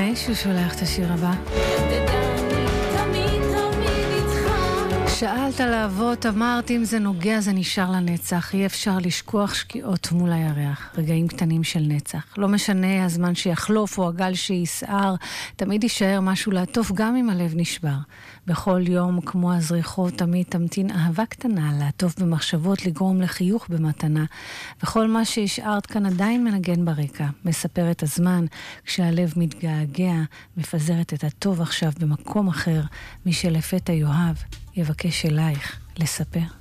5, הוא שולח את השיר הבא. שאלת על האבות, אמרת אם זה נוגע זה נשאר לנצח, אי אפשר לשכוח שקיעות מול הירח, רגעים קטנים של נצח. לא משנה הזמן שיחלוף או הגל שיסער, תמיד יישאר משהו לעטוף גם אם הלב נשבר. בכל יום כמו הזריחות תמיד תמתין אהבה קטנה, לעטוף במחשבות, לגרום לחיוך במתנה. וכל מה שהשארת כאן עדיין מנגן ברקע, מספר את הזמן, כשהלב מתגעגע, מפזרת את הטוב עכשיו במקום אחר, מי שלפתע יאהב יבקש אלייך לספר.